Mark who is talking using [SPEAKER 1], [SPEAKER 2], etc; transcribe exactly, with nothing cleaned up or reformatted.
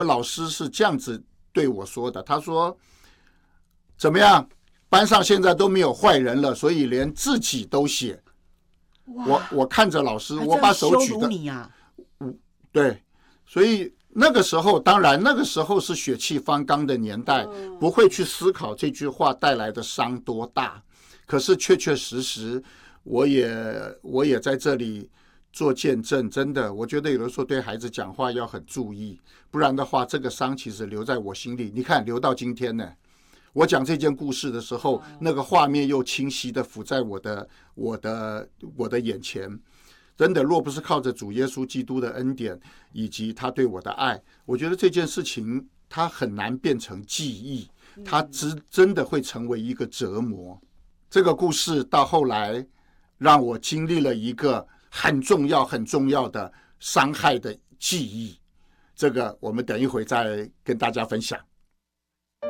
[SPEAKER 1] 老师是这样子对我说的，他说怎么样，班上现在都没有坏人了，所以连自己都写。我我看着老师，我把手举的，
[SPEAKER 2] 你啊，
[SPEAKER 1] 对，所以那个时候，当然那个时候是血气方刚的年代，不会去思考这句话带来的伤多大。可是确确实实，我也我也在这里做见证，真的，我觉得有的时候对孩子讲话要很注意，不然的话，这个伤其实留在我心里。你看，留到今天呢。我讲这件故事的时候，那个画面又清晰的浮在我的我的我的眼前。真的，若不是靠着主耶稣基督的恩典以及他对我的爱，我觉得这件事情它很难变成记忆，它真的会成为一个折磨。这个故事到后来让我经历了一个很重要很重要的伤害的记忆，这个我们等一会再跟大家分享。